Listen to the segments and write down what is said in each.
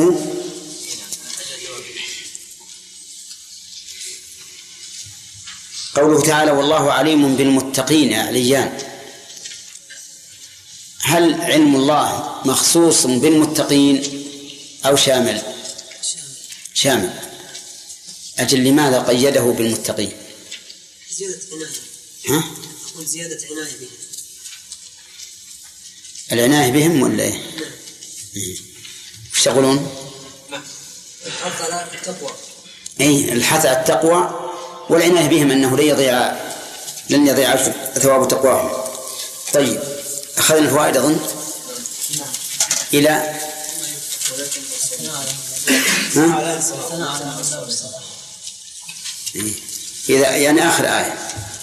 قوله تعالى والله عليم بالمتقين عليان، هل علم الله مخصوص بالمتقين أو شامل؟ شامل. أجل لماذا قيده بالمتقين؟ زيادة عناية. ها؟ أقول زيادة عناية بهم. العناية بهم ولا إيه؟ وش تقولون؟ الحث على التقوى. أي الحث على التقوى والعناية بهم أنه لن يضيع ثواب تقواهم. طيب أخذنا الفوائد أظن إلى إذا يعني آخر آية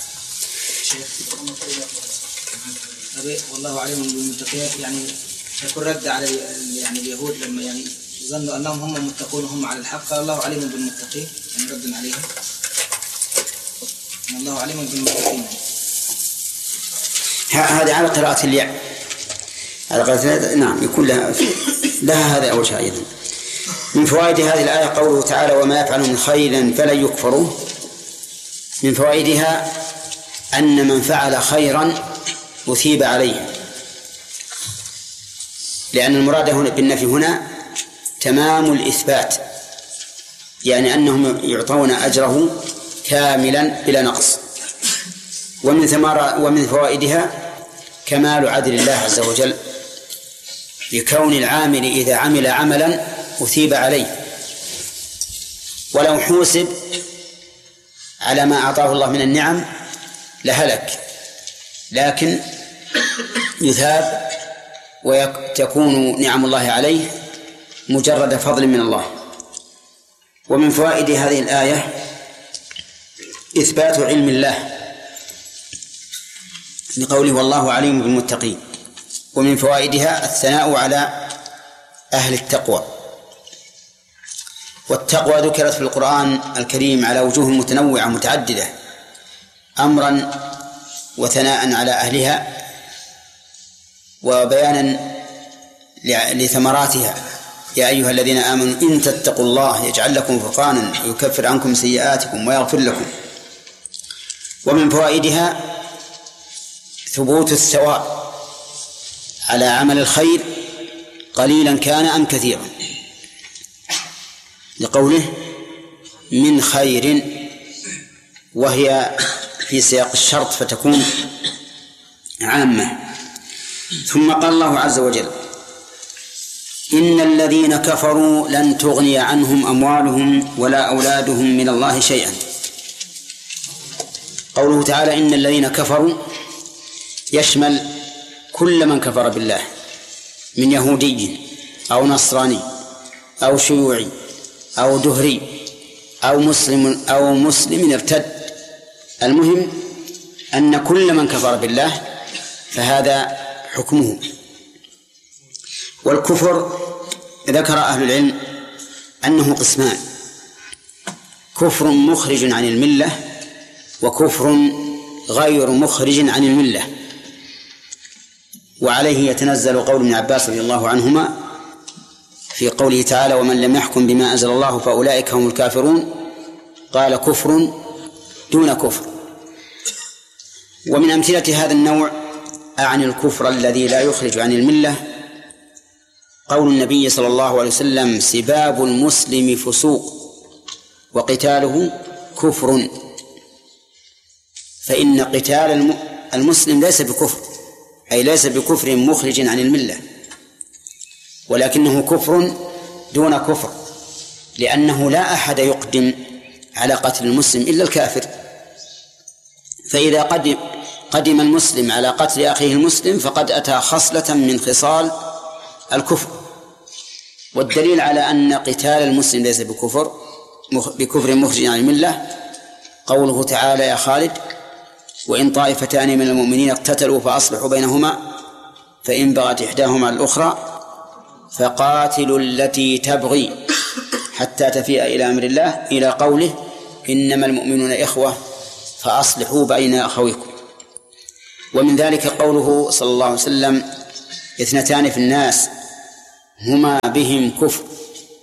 والله عليم بالمتقين، يعني يكون رد على يعني اليهود لما يعني ظنوا أنهم هم المتقون وهم على الحق، قال الله عليم بالمتقين يعني رد عليهم. الله عليم بالمتقين. هذا على قراءة الياء، على قراءة نعم يكون لها هذا أول شيء. أيضا من فوائد هذه الآية قوله تعالى وما يفعل من خير فلن يكفروه. من فوائدها أن من فعل خيرا أثيب عليه، لأن المراد هنا بالنفي هنا تمام الإثبات، يعني أنهم يعطون أجره كاملا بلا نقص. ومن فوائدها كمال عدل الله عز وجل، بكون العامل إذا عمل عملا أثيب عليه، ولو حوسب على ما أعطاه الله من النعم لهلك، لكن يثاب وتكون نعم الله عليه مجرد فضل من الله. ومن فوائد هذه الآية إثبات علم الله لقوله والله عليم بالمتقين. ومن فوائدها الثناء على أهل التقوى، والتقوى ذكرت في القرآن الكريم على وجوه متنوعة متعددة، أمرا وثناء على أهلها وبيانا لثمراتها. يا أيها الذين آمنوا إن تتقوا الله يجعل لكم فرقانا ويكفر عنكم سيئاتكم ويغفر لكم. ومن فوائدها ثبوت الثواب على عمل الخير قليلا كان أم كثيرا، لقوله من خير، وهي في سياق الشرط فتكون عامة. ثم قال الله عز وجل إن الذين كفروا لن تغني عنهم أموالهم ولا أولادهم من الله شيئا. قوله تعالى إن الذين كفروا يشمل كل من كفر بالله من يهودي أو نصراني أو شيوعي أو دهري أو مسلم ارتد. المهم أن كل من كفر بالله فهذا حكمه. والكفر ذكر أهل العلم أنه قسمان: كفر مخرج عن الملة وكفر غير مخرج عن الملة. وعليه يتنزل قول ابن عباس رضي الله عنهما في قوله تعالى ومن لم يحكم بما أنزل الله فأولئك هم الكافرون، قال كفر دون كفر. ومن أمثلة هذا النوع عن الكفر الذي لا يخرج عن الملة قول النبي صلى الله عليه وسلم سباب المسلم فسوق وقتاله كفر. فإن قتال المسلم ليس بكفر، أي ليس بكفر مخرج عن الملة، ولكنه كفر دون كفر، لأنه لا أحد يقدم على قتل المسلم إلا الكافر. فإذا قدم المسلم على قتل أخيه المسلم فقد أتى خصلة من خصال الكفر. والدليل على أن قتال المسلم ليس بكفر مخرج عن الملة قوله تعالى يا خالد وإن طائفتان من المؤمنين اقتتلوا فأصلحوا بينهما فإن بغت إحداهما على الأخرى فقاتلوا التي تبغي حتى تفيء إلى أمر الله إلى قوله إنما المؤمنون إخوة فأصلحوا بين أخويكم. ومن ذلك قوله صلى الله عليه وسلم اثنتان في الناس هما بهم كفر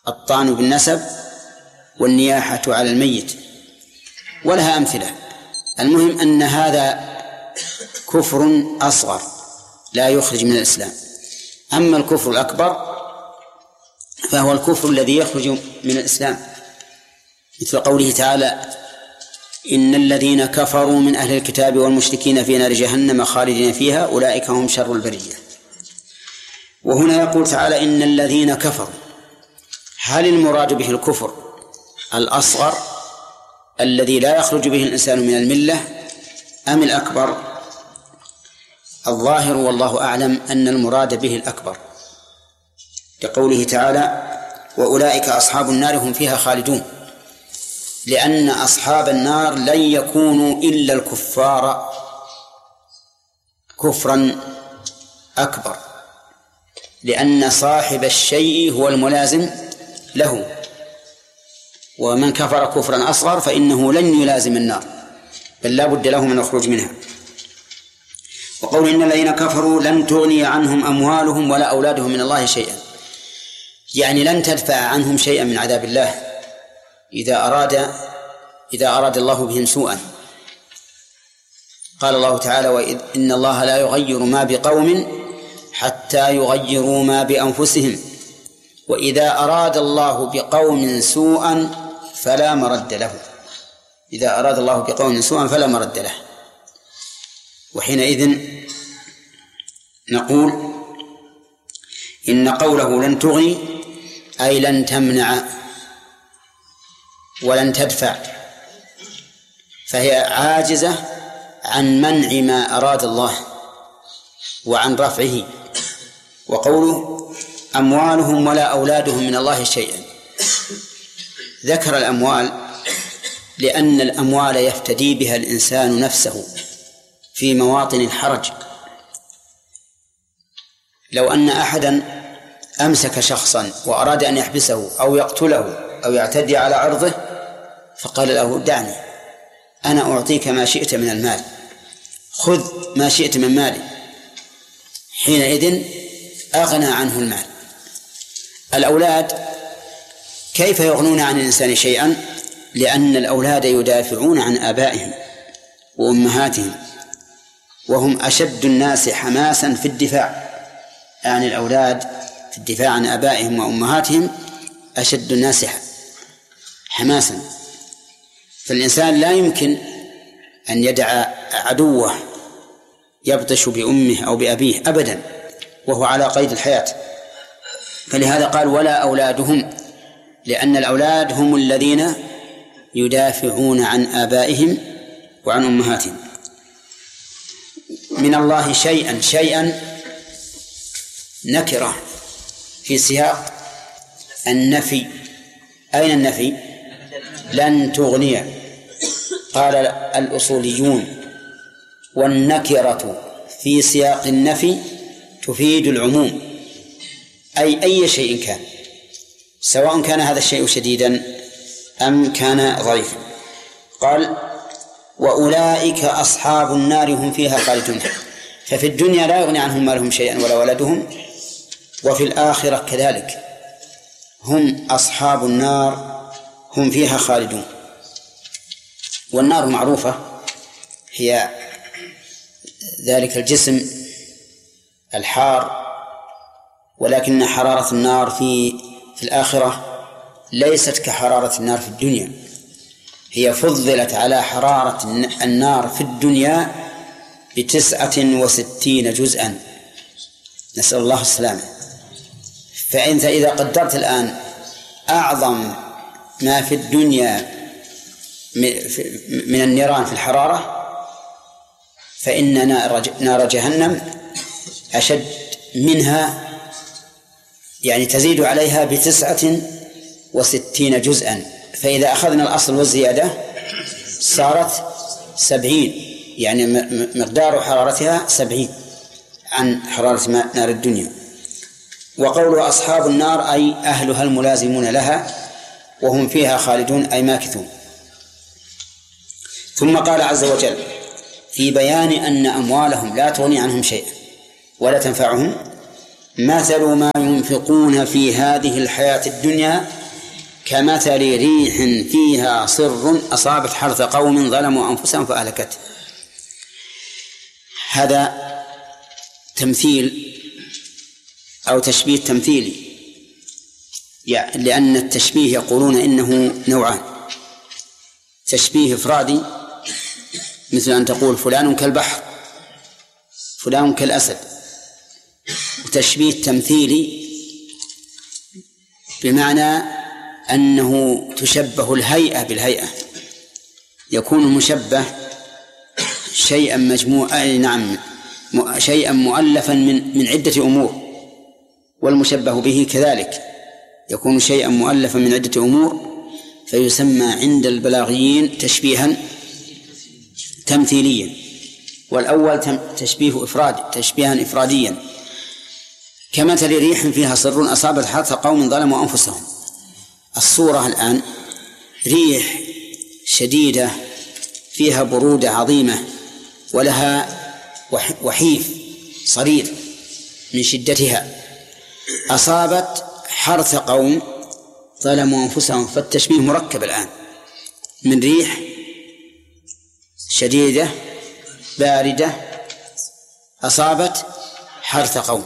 الطعن بالنسب والنياحة على الميت، ولها أمثلة. المهم أن هذا كفر أصغر لا يخرج من الإسلام. أما الكفر الأكبر فهو الكفر الذي يخرج من الإسلام، مثل قوله تعالى: إن الذين كفروا من أهل الكتاب والمشركين في نار جهنم خالدين فيها أولئك هم شر البرية. وهنا يقول تعالى: إن الذين كفروا. هل المراد به الكفر الأصغر الذي لا يخرج به الإنسان من الملة أم الأكبر؟ الظاهر والله أعلم أن المراد به الأكبر، لقوله تعالى: وأولئك أصحاب النار هم فيها خالدون، لأن أصحاب النار لن يكونوا إلا الكفار كفرا أكبر، لأن صاحب الشيء هو الملازم له، ومن كفر كفرا أصغر فإنه لن يلازم النار، بل لا بد له من الخروج منها. وقول إن الذين كفروا لن تغني عنهم أموالهم ولا أولادهم من الله شيئا، يعني لن تدفع عنهم شيئا من عذاب الله إذا أراد الله بهم سوءا. قال الله تعالى: وإن الله لا يغير ما بقوم حتى يغيروا ما بأنفسهم، وإذا أراد الله بقوم سوءا فلا مرد له. إذا أراد الله بقوم سوءا فلا مرد له. وحينئذ نقول إن قوله لن تغني أي لن تمنع ولن تدفع، فهي عاجزة عن منع ما أراد الله وعن رفعه. وقوله أموالهم ولا أولادهم من الله شيئا، ذكر الأموال لأن الأموال يفتدي بها الإنسان نفسه في مواطن الحرج. لو أن أحدا أمسك شخصا وأراد أن يحبسه أو يقتله أو يعتدي على عرضه فقال له: دعني، أنا أعطيك ما شئت من المال، خذ ما شئت من مالي، حينئذ أغنى عنه المال. الأولاد كيف يغنون عن الإنسان شيئا؟ لأن الأولاد يدافعون عن آبائهم وأمهاتهم، وهم أشد الناس حماسا في الدفاع عن الأولاد، في الدفاع عن آبائهم وأمهاتهم أشد الناس حماسا. فالإنسان لا يمكن أن يدع عدوه يبطش بأمه أو بأبيه أبدا وهو على قيد الحياة. فلهذا قال: ولا أولادهم، لأن الأولاد هم الذين يدافعون عن آبائهم وعن أمهاتهم. من الله شيئا نكرة في سياق النفي. أين النفي؟ لن تغني. قال الأصوليون: والنكرة في سياق النفي تفيد العموم، أي شيء كان، سواء كان هذا الشيء شديدا أم كان ضعيفا. قال: وأولئك أصحاب النار هم فيها خالدون. ففي الدنيا لا يغني عنهم مالهم شيئا ولا ولدهم، وفي الآخرة كذلك هم أصحاب النار هم فيها خالدون. والنار معروفة، هي ذلك الجسم الحار، ولكن حرارة النار في الآخرة ليست كحرارة النار في الدنيا، هي فضلت على حرارة النار في الدنيا ب69 جزءا، نسأل الله السلامة. فأنت إذا قدرت الآن أعظم ما في الدنيا من النيران في الحرارة، فإن نار جهنم أشد منها، يعني تزيد عليها ب69 جزءا. فإذا أخذنا الأصل والزيادة صارت 70، يعني مقدار حرارتها 70 عن حرارة نار الدنيا. وقول أصحاب النار أي أهلها الملازمون لها، وهم فيها خالدون أي ماكثون. ثم قال عز وجل في بيان أن أموالهم لا تغني عنهم شيئا ولا تنفعهم: مثل ما ينفقون في هذه الحياة الدنيا كمثل ريح فيها صر أصابت حرث قوم ظلموا أنفسهم فأهلكته. هذا تمثيل أو تشبيه تمثيلي، يعني لأن التشبيه يقولون إنه نوعان: تشبيه إفرادي مثل أن تقول فلان كالبحر، فلان كالأسد، وتشبيه تمثيلي بمعنى أنه تشبه الهيئة بالهيئة، يكون المشبه شيئا شيئا مؤلفا من عدة أمور، والمشبه به كذلك يكون شيئا مؤلفا من عدة أمور، فيسمى عند البلاغيين تشبيها تمثيليا. والأول تشبيه تشبيها إفراديا، كمثل ريح فيها صر أصابت حرث قوم ظلموا أنفسهم. الصورة الآن ريح شديدة فيها برودة عظيمة ولها وحيف صرير من شدتها، أصابت حرث قوم ظلموا أنفسهم. فالتشبيه مركب الآن من ريح شديدة باردة أصابت حرث قوم،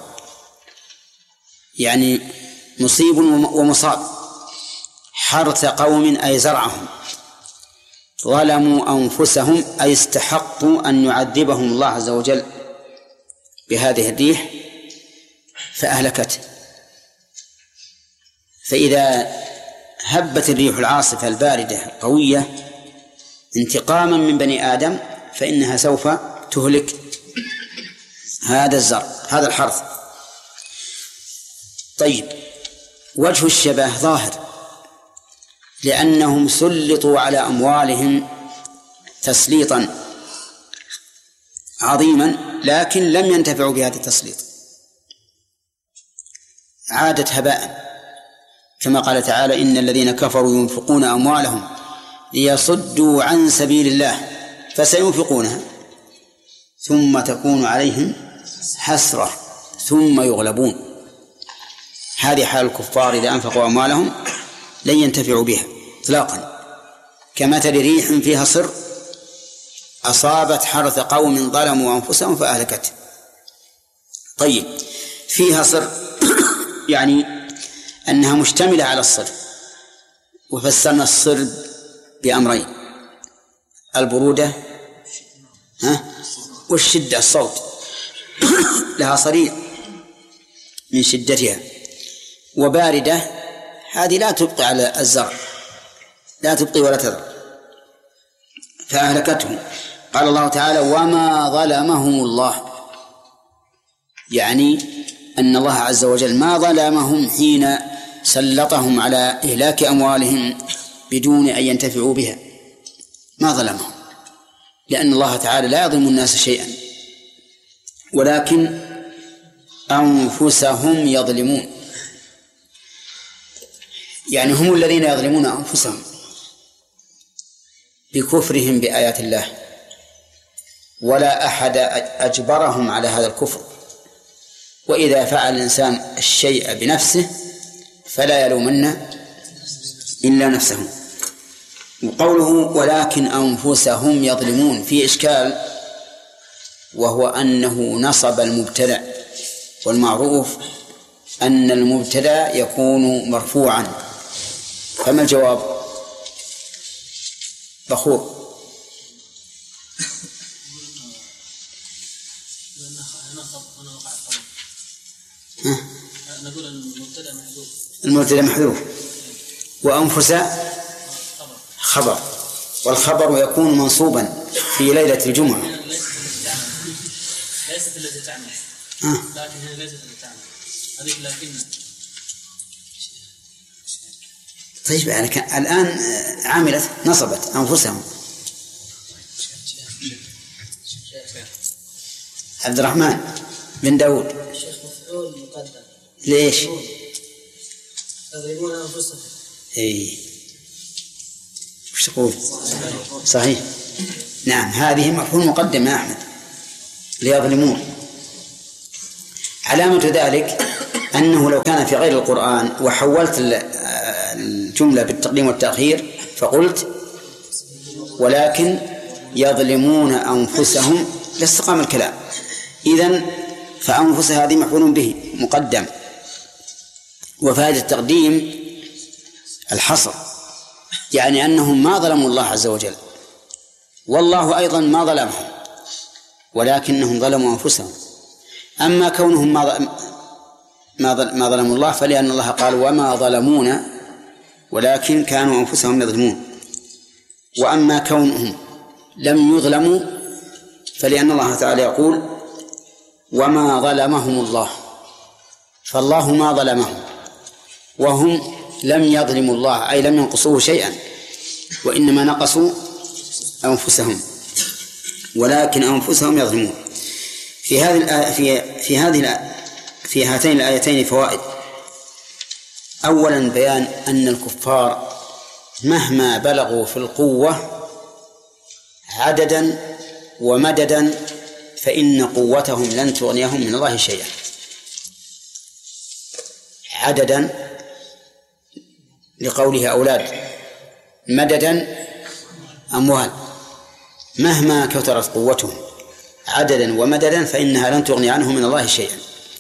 يعني مصيب ومصاب. حرث قوم أي زرعهم، ظلموا أنفسهم أي استحقوا أن يعذبهم الله عز وجل بهذه الريح فأهلكته. فإذا هبت الريح العاصفة الباردة القوية انتقاما من بني آدم فإنها سوف تهلك هذا الزرع، هذا الحرث. طيب، وجه الشبه ظاهر، لأنهم سلطوا على أموالهم تسليطا عظيما، لكن لم ينتفعوا بهذا التسليط، عادت هباء، كما قال تعالى: إن الذين كفروا ينفقون أموالهم ليصدوا عن سبيل الله فسينفقونها ثم تكون عليهم حسرة ثم يغلبون. هذه حال الكفار إذا أنفقوا أموالهم لن ينتفعوا بها إطلاقا. كمثل ريح فيها صر أصابت حرث قوم ظلموا أنفسهم فأهلكته. طيب، فيها صر يعني أنها مشتملة على الصر، وفسرنا الصر بأمرين: البرودة والشدة، الصوت لها صرير من شدتها، وباردة هذه لا تبقي على الزرع، لا تبقي ولا تذر، فأهلكتهم. قال الله تعالى: وما ظلمهم الله، يعني أن الله عز وجل ما ظلمهم حين سلطهم على إهلاك أموالهم بدون أن ينتفعوا بها، ما ظلمهم، لأن الله تعالى لا يظلم الناس شيئا، ولكن أنفسهم يظلمون، يعني هم الذين يظلمون أنفسهم بكفرهم بآيات الله، ولا أحد أجبرهم على هذا الكفر. وإذا فعل الإنسان الشيء بنفسه فلا يلومن إلا نفسه. وقوله ولكن أنفسهم يظلمون في إشكال، وهو أنه نصب المبتدأ، والمعروف أن المبتدأ يكون مرفوعا، فما الجواب؟ بخور. نقول المبتدأ محذوف، المبتدأ محذوف، وأنفس خبر، والخبر يكون منصوبا في ليلة الجمعة. ليست التي تعمل، لكن هي ليست التي تعمل هذه، لكن طيب يعني الآن عملت نصبت أنفسهم. عبد الرحمن بن داود، شيخ مفعول مقدم. ليش؟ يظلمون أنفسهم. إيه، وش تقول؟ صحيح، نعم، هذه مفعول مقدم يا أحمد، ليظلمون. علامة ذلك أنه لو كان في غير القرآن وحولت الجملة بالتقديم والتأخير فقلت ولكن يظلمون أنفسهم لاستقام الكلام. إذن فأنفس هذه مفعول به مقدم، وفائدة التقديم الحصر، يعني أنهم ما ظلموا الله عز وجل، والله أيضا ما ظلمهم، ولكنهم ظلموا أنفسهم. أما كونهم ما ظلموا الله فلأن الله قال وما ظلمونا ولكن كانوا أنفسهم يظلمون. وأما كونهم لم يظلموا فلأن الله تعالى يقول وما ظلمهم الله، فالله ما ظلمهم وهم لم يظلموا الله، أي لم ينقصوه شيئا، وإنما نقصوا أنفسهم، ولكن أنفسهم يظلمون. في هاتين الآيتين فوائد. أولا بيان أن الكفار مهما بلغوا في القوة عددا ومددا فإن قوتهم لن تغنيهم من الله شيئا. عددا لقوله أولاد، مددا أموال، مهما كثرت قوتهم عددا ومددا فإنها لن تغني عنهم من الله شيئا.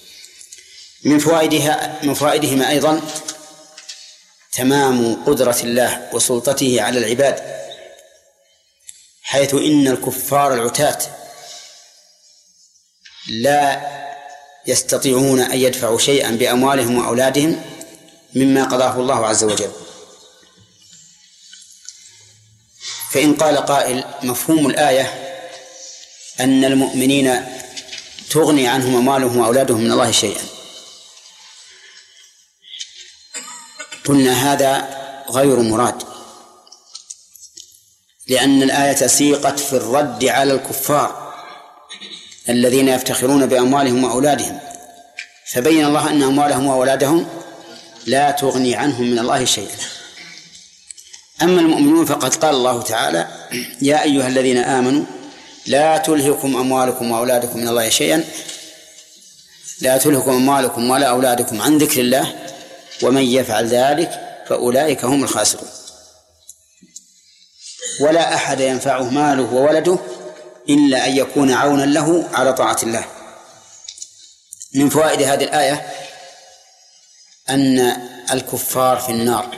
من فوائدهما أيضا تمام قدرة الله وسلطته على العباد، حيث إن الكفار العتاة لا يستطيعون أن يدفعوا شيئا بأموالهم وأولادهم مما قضاه الله عز وجل. فإن قال قائل مفهوم الآية أن المؤمنين تغني عنهم أموالهم وأولادهم من الله شيئا، قلنا هذا غير مراد، لأن الآية سيقت في الرد على الكفار الذين يفتخرون بأموالهم وأولادهم، فبين الله أن أموالهم وأولادهم لا تغني عنهم من الله شيئا. أما المؤمنون فقد قال الله تعالى يا أيها الذين آمنوا لا تلهكم أموالكم وأولادكم من الله شيئا، لا تلهكم أموالكم ولا أولادكم عن ذكر الله ومن يفعل ذلك فأولئك هم الخاسرون. ولا أحد ينفعه ماله وولده إلا أن يكون عونا له على طاعة الله. من فوائد هذه الآية أن الكفار في النار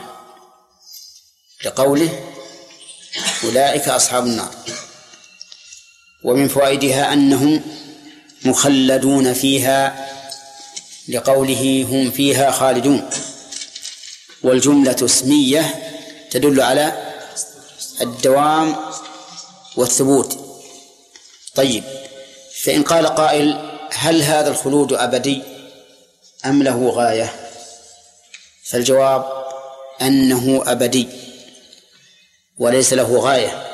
لقوله أولئك أصحاب النار. ومن فوائدها أنهم مخلدون فيها لقوله هم فيها خالدون، والجملة اسمية تدل على الدوام والثبوت. طيب، فإن قال قائل هل هذا الخلود أبدي أم له غاية؟ فالجواب أنه أبدي وليس له غاية،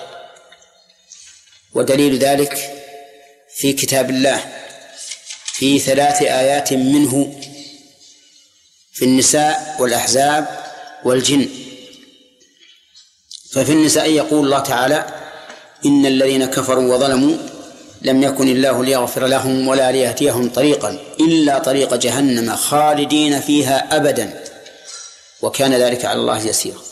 ودليل ذلك في كتاب الله في 3 آيات منه في النساء والأحزاب والجن. ففي النساء يقول الله تعالى إن الذين كفروا وظلموا لم يكن الله ليغفر لهم ولا ليهديهم طريقا إلا طريق جهنم خالدين فيها أبدا وكان ذلك على الله يسيرا.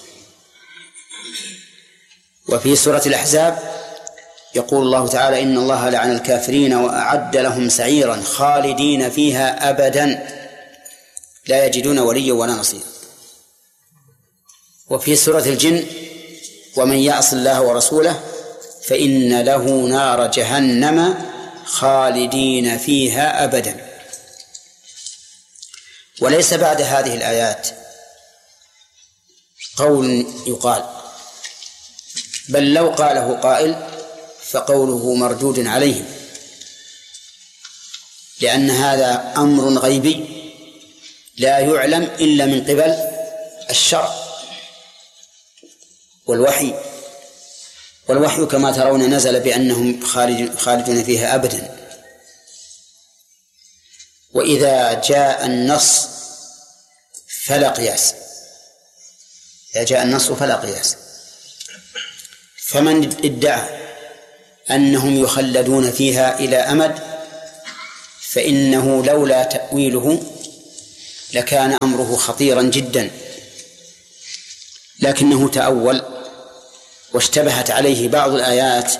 وفي سورة الأحزاب يقول الله تعالى إن الله لعن الكافرين وأعد لهم سعيرا خالدين فيها أبدا لا يجدون وليا ولا نصيرا. وفي سورة الجن ومن يعص الله ورسوله فإن له نار جهنم خالدين فيها أبدا. وليس بعد هذه الآيات قول يقال، بل لو قاله قائل فقوله مردود عليهم، لأن هذا أمر غيبي لا يعلم إلا من قبل الشرع والوحي. والوحي كما ترون نزل بأنهم خالدون فيها أبدا. وإذا جاء النص فلا قياس، إذا جاء النص فلا قياس. فمن ادعى أنهم يخلدون فيها إلى أمد فإنه لولا تأويله لكان أمره خطيرا جدا، لكنه تأول واشتبهت عليه بعض الآيات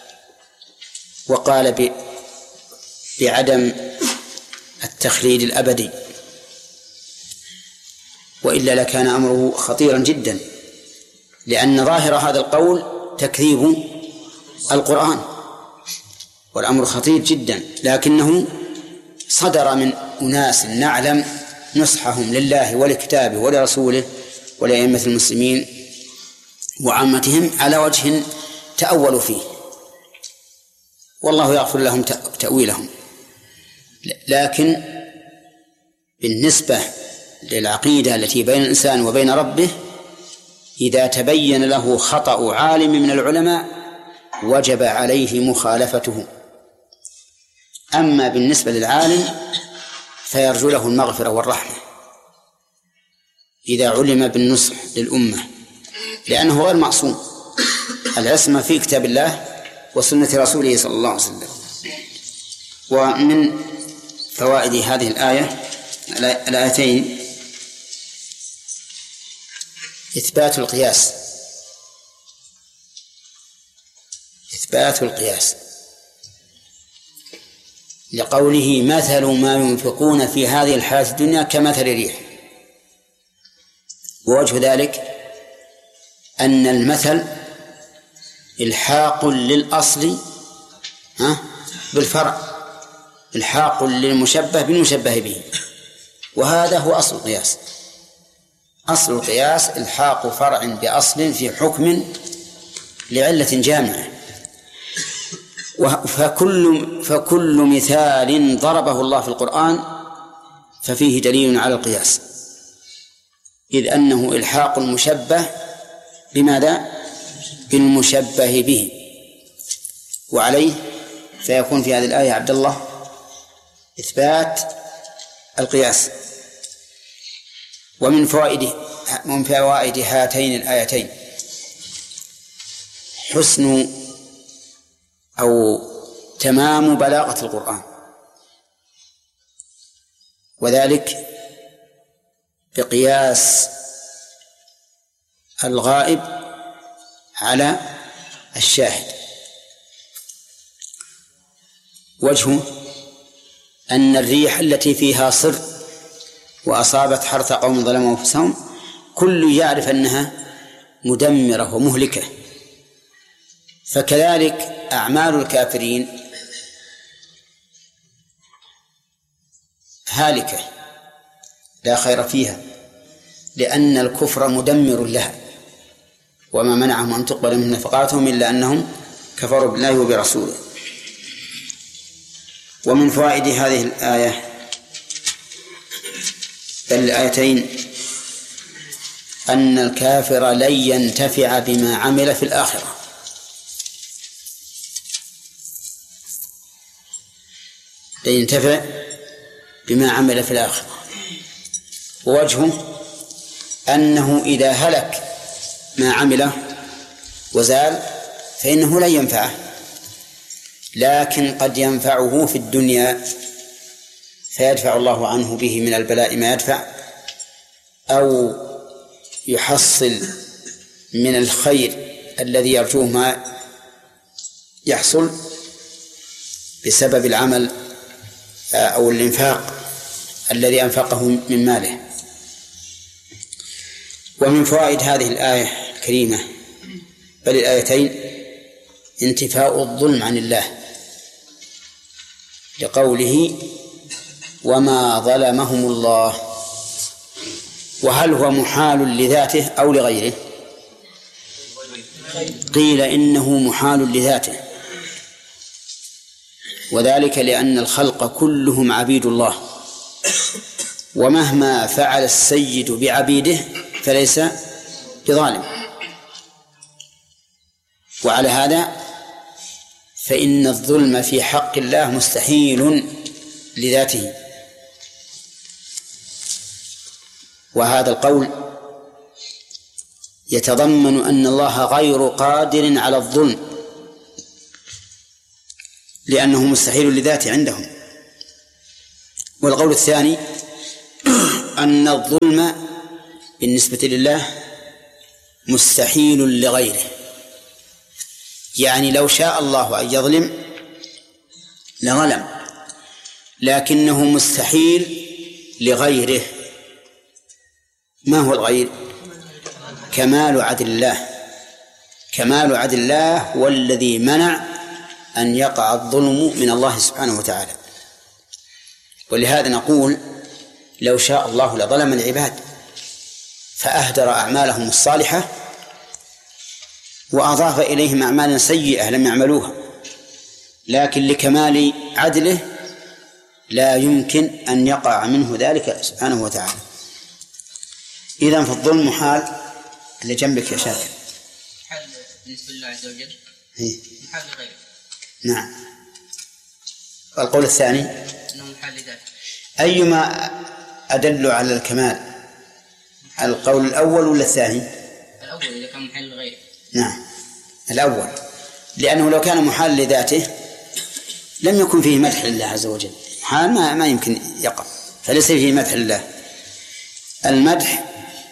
وقال بعدم التخليد الأبدي، وإلا لكان أمره خطيرا جدا، لأن ظاهر هذا القول تكذيب القرآن، والأمر خطير جدا، لكنه صدر من أناس نعلم نصحهم لله ولكتابه ولرسوله ولأئمة المسلمين وعامتهم على وجه تأولوا فيه، والله يغفر لهم تأويلهم. لكن بالنسبة للعقيدة التي بين الإنسان وبين ربه، إذا تبين له خطأ عالم من العلماء وجب عليه مخالفته. أما بالنسبة للعالم فيرجو له المغفرة والرحمة إذا علم بالنصح للأمة، لأنه غير معصوم، العصمة في كتاب الله وسنة رسوله صلى الله عليه وسلم. ومن فوائد هذه الآيتين إثبات القياس لقوله مثل ما ينفقون في هذه الحياة الدنيا كمثل ريح. ووجه ذلك أن المثل الحاق للأصل بالفرع، الحاق للمشبه بالمشبه به، وهذا هو أصل القياس. أصل القياس الحاق فرع بأصل في حكم لعلة جامعة. فكل مثال ضربه الله في القرآن ففيه دليل على القياس، إذ أنه إلحاق المشبه بماذا؟ بالمشبه به، وعليه فيكون في هذه الآية عبد الله إثبات القياس. ومن فوائد هاتين الآيتين حسن أو تمام بلاغة القرآن، وذلك بقياس الغائب على الشاهد. وجهه أن الريح التي فيها صر وأصابت حرث قوم ظلموا أنفسهم كل يعرف أنها مدمرة ومهلكة، فكذلك أعمال الكافرين هالكة لا خير فيها، لأن الكفر مدمر لها، وما منعهم أن تقبل من نفقاتهم إلا أنهم كفروا بالله وبرسوله. ومن فوائد هذه الآية بل الآيتين أن الكافر لن ينتفع بما عمل في الآخرة، لن ينتفع بما عمل في الآخرة. ووجهه أنه إذا هلك ما عمله وزال فإنه لن ينفعه، لكن قد ينفعه في الدنيا فيدفع الله عنه به من البلاء ما يدفع، أو يحصل من الخير الذي يرجوه ما يحصل بسبب العمل أو الإنفاق الذي أنفقه من ماله. ومن فوائد هذه الآية الكريمة بل الآيتين انتفاء الظلم عن الله، لقوله وما ظلمهم الله. وهل هو محال لذاته أو لغيره؟ قيل إنه محال لذاته، وذلك لأن الخلق كلهم عبيد الله، ومهما فعل السيد بعبيده فليس بظالم، وعلى هذا فإن الظلم في حق الله مستحيل لذاته. وهذا القول يتضمن أن الله غير قادر على الظلم، لأنه مستحيل لذاته عندهم. والقول الثاني أن الظلم بالنسبة لله مستحيل لغيره، يعني لو شاء الله أن يظلم لظلم، لكنه مستحيل لغيره. ما هو الغير؟ كمال عدل الله. كمال عدل الله هو الذي منع أن يقع الظلم من الله سبحانه وتعالى. ولهذا نقول لو شاء الله لظلم العباد فأهدر أعمالهم الصالحة وأضاف إليهم أعمالا سيئة لم يعملوها، لكن لكمال عدله لا يمكن أن يقع منه ذلك سبحانه وتعالى. إذن فالظلم محال. اللي جنبك يا شاكر محل بالنسبة لله عز وجل، محل لغيره. نعم. القول الثاني أنه محل لذاته. أيما أدل على الكمال، القول الأول ولا الثاني؟ الأول إذا كان محل لغيره. نعم الأول، لأنه لو كان محال لذاته لم يكن فيه مدح لله عز وجل. محال ما يمكن يقع، فليس فيه مدح لله. المدح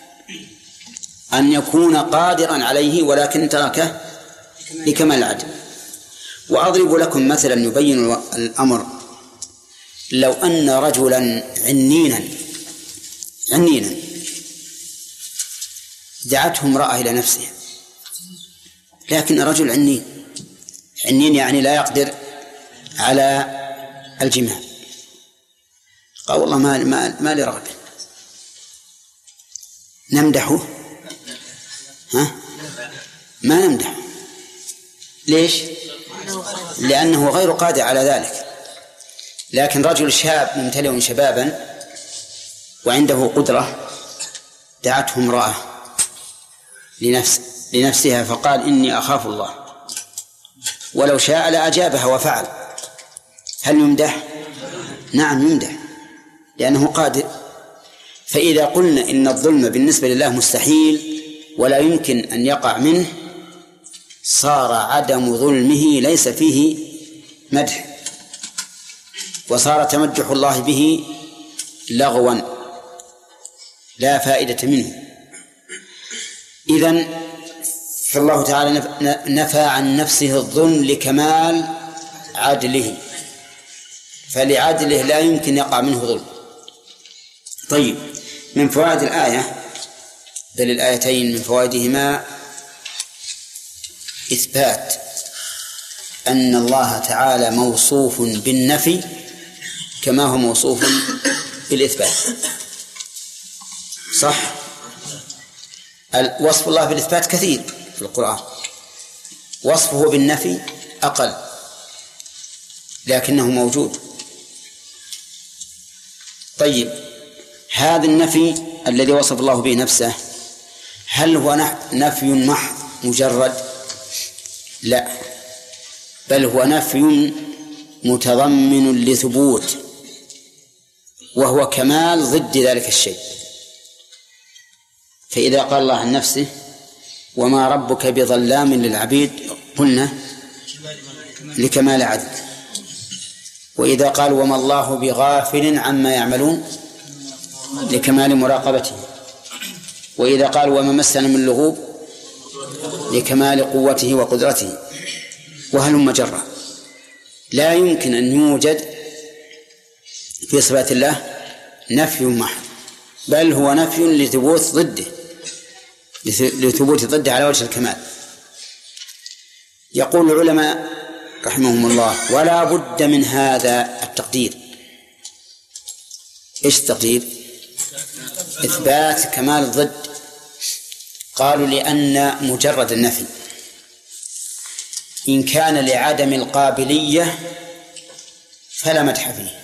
أن يكون قادرا عليه ولكن تركه لكمال العدل. وأضرب لكم مثلا يبين الأمر. لو أن رجلا عنينا دعته امرأة إلى نفسها، لكن رجل عنين يعني لا يقدر على الجماع، قال والله ما لي رغبة، نمدحه؟ ما نمدحه. ليش؟ لأنه غير قادر على ذلك. لكن رجل شاب ممتلئ شبابا وعنده قدرة دعته امرأة لنفسها فقال إني أخاف الله، ولو شاء لأجابها وفعل، هل يمدح؟ نعم يمدح لأنه قادر. فإذا قلنا إن الظلم بالنسبة لله مستحيل ولا يمكن أن يقع منه، صار عدم ظلمه ليس فيه مدح، وصار تمدح الله به لغوا لا فائدة منه. إذن فالله تعالى نفى عن نفسه الظلم لكمال عدله، فلعدله لا يمكن يقع منه ظلم. طيب، من فوائد الآية بل الآيتين من فوائدهما إثبات أن الله تعالى موصوف بالنفي كما هو موصوف بالإثبات. صح؟ وصف الله بالإثبات كثير في القرآن، وصفه بالنفي أقل لكنه موجود. طيب، هذا النفي الذي وصف الله به نفسه هل هو نفي محض مجرد؟ لا، بل هو نفي متضمن لثبوت، وهو كمال ضد ذلك الشيء. فإذا قال الله عن نفسه وما ربك بظلام للعبيد قلنا لكمال عدل، وإذا قال وما الله بغافل عما يعملون لكمال مراقبته، وإذا قال وما مسنا من لغوب لكمال قوته وقدرته، وهلم جرا. لا يمكن أن يوجد في صفات الله نفي محض، بل هو نفي لثبوت ضده، لثبوت ضده على وجه الكمال. يقول العلماء رحمهم الله ولا بد من هذا التقدير. إيش التقدير؟ إثبات كمال الضد. قالوا لأن مجرد النفي إن كان لعدم القابلية فلا مدح فيه،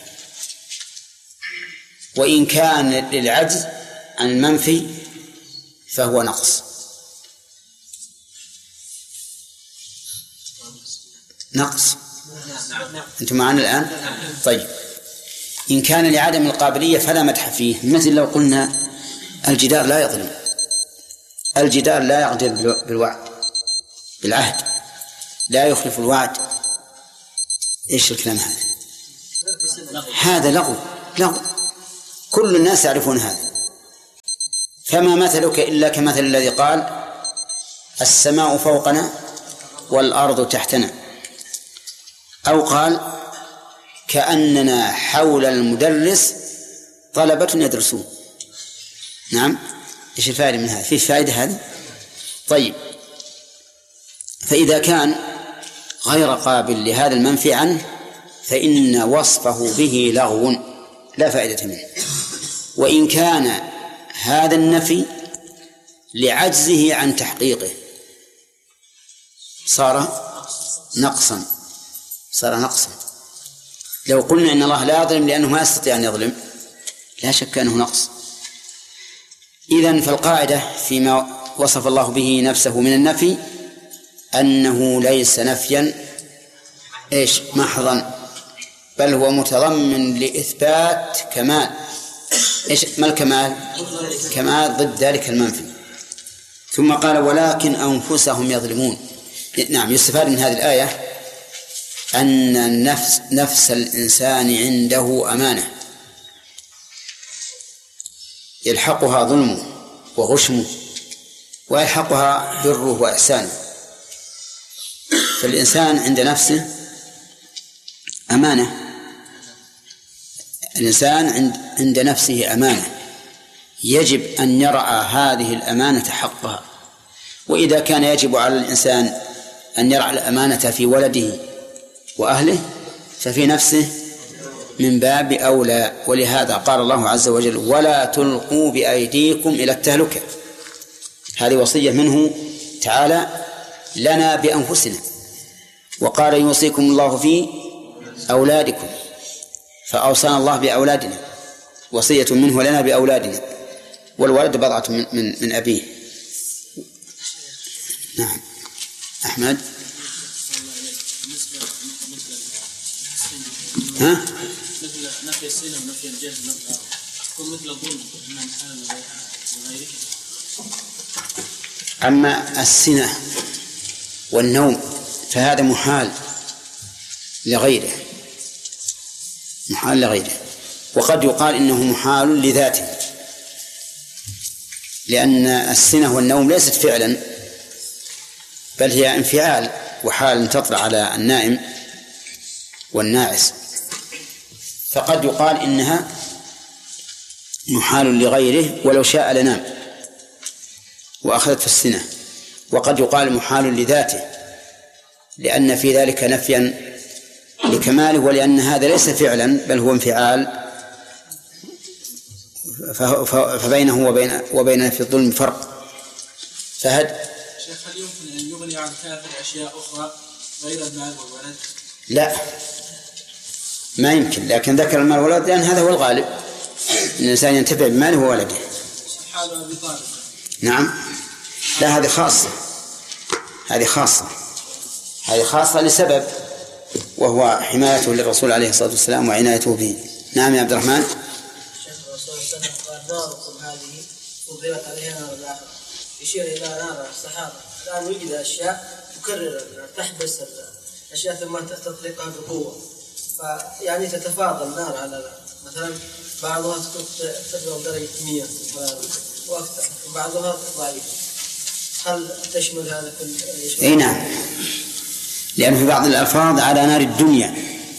وإن كان للعجز عن المنفي فهو نقص. أنتم معنا الآن؟ طيب، إن كان لعدم القابلية فلا مدح فيه، مثل لو قلنا الجدار لا يظلم، الجدار لا يغدر بالوعد بالعهد، لا يخلف الوعد. إيش الكلام هذا؟ هذا لغو. كل الناس يعرفون هذا. فما مثلك إلا كمثل الذي قال السماء فوقنا والأرض تحتنا، أو قال كأننا حول المدرس طلبة يدرسون. نعم، إيش الفائدة من هذا؟ فيه فائدة هذه؟ طيب، فإذا كان غير قابل لهذا المنفي عنه فإن وصفه به لغو لا فائدة منه. وإن كان هذا النفي لعجزه عن تحقيقه صار نقصا. لو قلنا إن الله لا يظلم لأنه ما يستطيع أن يظلم لا شك أنه نقص. إذن فالقاعدة فيما وصف الله به نفسه من النفي أنه ليس نفيا محضا، بل هو متضمن لإثبات كمال. ما الكمال؟ كمال ضد ذلك المنفي. ثم قال ولكن أنفسهم يظلمون. نعم، يستفاد من هذه الآية أن نفس الإنسان عنده أمانة يلحقها ظلمه وغشمه ويلحقها بره وإحسانه. فالإنسان عند نفسه أمانة، الإنسان عند نفسه أمانة يجب أن يرعى هذه الأمانة حقها. وإذا كان يجب على الإنسان أن يرعى الأمانة في ولده وأهله ففي نفسه من باب أولى. ولهذا قال الله عز وجل ولا تلقوا بأيديكم إلى التهلكة. هذه وصية منه تعالى لنا بأنفسنا. وقال يوصيكم الله في أولادكم، فأوصانا الله بأولادنا، وصية منه لنا بأولادنا، والولد بضعة من أبيه. نعم أحمد. ها؟ مثل نفي السنة ونفي الجهل يكون مثل الظلم من حال وغيره. أما السنة والنوم فهذا محال لغيره، وقد يقال إنه محال لذاته، لأن السنة والنوم ليست فعلا بل هي انفعال وحال تطرأ على النائم والناعس. فقد يقال إنها محال لغيره ولو شاء لنام وأخذت في السنة، وقد يقال محال لذاته لأن في ذلك نفيا لكماله، ولأن هذا ليس فعلا بل هو انفعال، فبينه وبين نفي الظلم فرق. فهد شيخ، هل يمكن أن يغني عن كافر أشياء أخرى غير المال والولد؟ لا، ما يمكن، لكن ذكر المال والولد لأن هذا هو الغالب، إن الإنسان ينتفع بماله وولده. حال أبي طالب. نعم، لا، هذه خاصة لسبب، وهو حمايته للرسول عليه الصلاة والسلام وعنايته به. نعم يا عبد الرحمن. الشيخ الرسول صلى الله عليه وسلم قال ناركم هذه فضلت عليها نار الآخرة، يشير إلى نار الصحابة. الآن وجد أشياء تكرر تحبس الأشياء ثم تطلقها بقوة، فيعني تتفاضل نار على مثلا بعضها تبلغ درجة 100 وأكثر، وبعضها ضعيفة. هل تشمل هذا كل؟ أي نعم، لأن في بعض الألفاظ على نار الدنيا،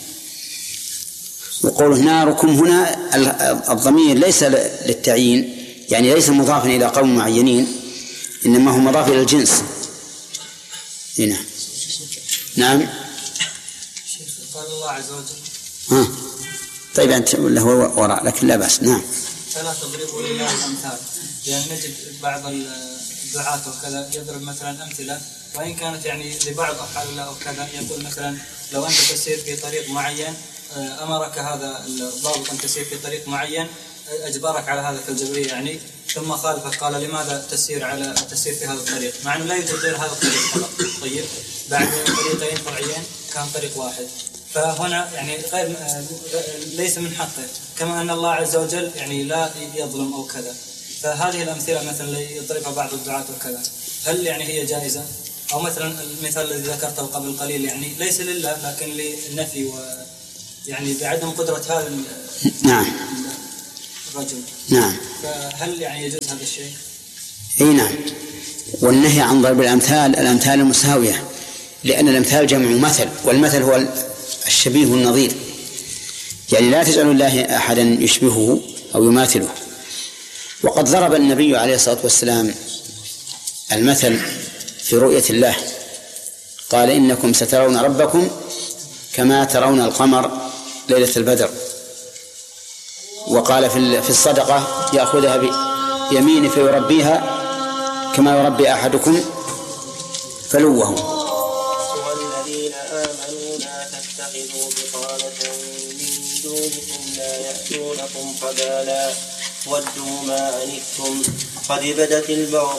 وقوله ناركم هنا الضمير ليس للتعيين، يعني ليس مضافا إلى قوم معينين، إنما هو مضاف إلى الجنس. هنا نعم. قال الله عز وجل طيب أنت ولا هو وراء، لكن لا بأس. نعم. فلا تضربوا لله الأمثال، لأن نجد بعض الدعاة وكذا يضرب مثلا أمثلة وإن كانت يعني لبعض أفعال الله وكذا، يقول مثلا لو أنت تسير في طريق معين أمرك هذا الضابط أن تسير في طريق معين، أجبرك على هذا كالجبرية يعني، ثم خالفك قال لماذا تسير في هذا الطريق، مع أنه لا يوجد غير هذا الطريق فقط. طيب بعد طريقين فرعيين كان طريق واحد، فهنا يعني غير ليس من حقه، كما أن الله عز وجل يعني لا يظلم أو كذا. فهذه الأمثلة مثلا اللي يضربها بعض الدعاة وكذا، هل يعني هي جائزة؟ أو مثلا المثال الذي ذكرته قبل قليل يعني ليس لله لكن للنفي، ويعني بعدم قدرة هذا نعم رجل. نعم. فهل يعني يجوز هذا الشيء؟ اي نعم. والنهي عن ضرب الأمثال المساوية، لأن الأمثال جمع مثل، والمثل هو الشبيه النظير، يعني لا تجعل الله أحدا يشبهه أو يماثله. وقد ضرب النبي عليه الصلاة والسلام المثل في رؤية الله، قال إنكم سترون ربكم كما ترون القمر ليلة البدر. وقال في الصدقة يأخذها بيمينه فيربيها كما يربي أحدكم فلوه. والذين آمنوا لا تتخذوا بطانة من دونكم لا يأتونكم خبالا ودوا ما عنتم قد بدت البغضاء